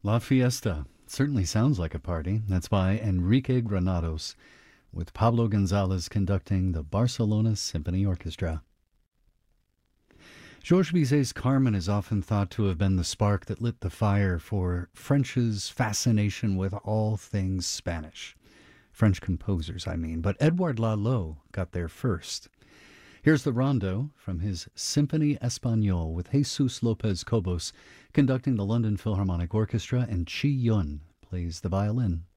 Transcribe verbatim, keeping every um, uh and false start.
La Fiesta. Certainly sounds like a party. That's by Enrique Granados, with Pablo Gonzalez conducting the Barcelona Symphony Orchestra. Georges Bizet's Carmen is often thought to have been the spark that lit the fire for French's fascination with all things Spanish. French composers, I mean, but Edouard Lalo got there first. Here's the rondo from his Symphony Espagnole with Jesus Lopez Cobos conducting the London Philharmonic Orchestra, and Chi Yun plays the violin.